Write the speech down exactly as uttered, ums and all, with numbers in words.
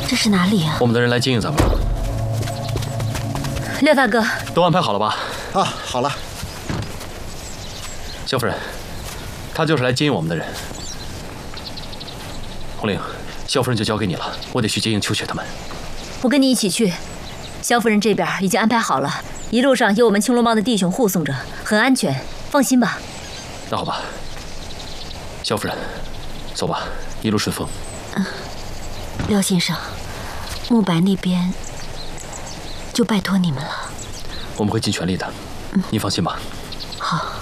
这是哪里啊？ 我们的人来接应咱们了。 廖大哥， 都安排好了吧？ 啊，好了。 萧夫人，他就是来接应我们的人。红玲，萧夫人就交给你了，我得去接应秋雪他们。 我跟你一起去。萧夫人这边已经安排好了，一路上有我们青龙帮的弟兄护送着，很安全，放心吧。 那好吧，萧夫人，走吧，一路顺风。 嗯，廖先生，慕白那边就拜托你们了。 我们会尽全力的，你放心吧。 好。